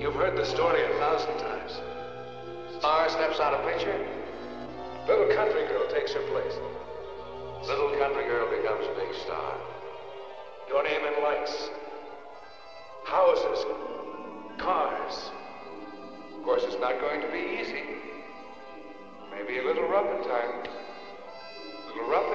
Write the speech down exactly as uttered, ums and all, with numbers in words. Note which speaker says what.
Speaker 1: You've heard the story a thousand times. Star steps out of picture. Little country girl takes her place. Little country girl becomes a big star. Your name in lights. Houses. Cars. Of course, it's not going to be easy. Maybe a little rough at times. A little rough